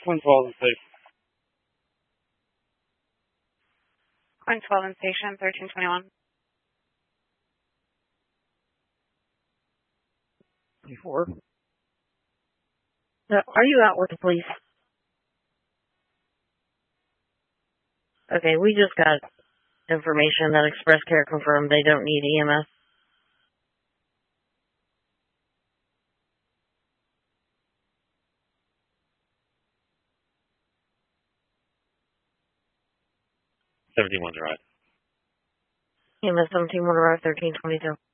Point 12 and station. Point 12 and station, 1321. 24. Are you out with the police? Okay, we just got information that Express Care confirmed they don't need EMS. $17 1 to ride. EMS 17 1 to arrive 1322.